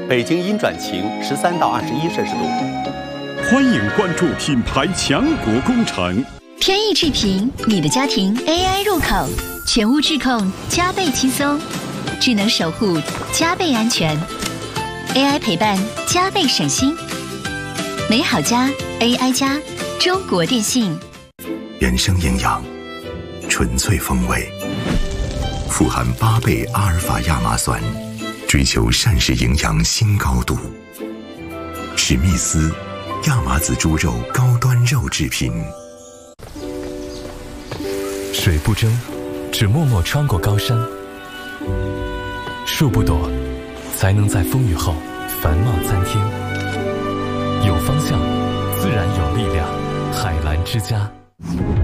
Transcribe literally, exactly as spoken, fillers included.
北京阴转晴，十三到二十一摄氏度。 欢迎关注品牌强国工程。 天翼智屏，你的家庭 A I 入口，全屋智控加倍轻松，智能守护加倍安全 ，A I 陪伴加倍省心。美好家 A I 家，中国电信。 原生营养，纯粹风味，富含八倍阿尔法亚麻酸，追求膳食营养新高度。史密斯亚麻籽猪肉高端肉制品。 水不争，只默默穿过高山；树不躲，才能在风雨后繁茂参天。有方向，自然有力量。海蓝之家。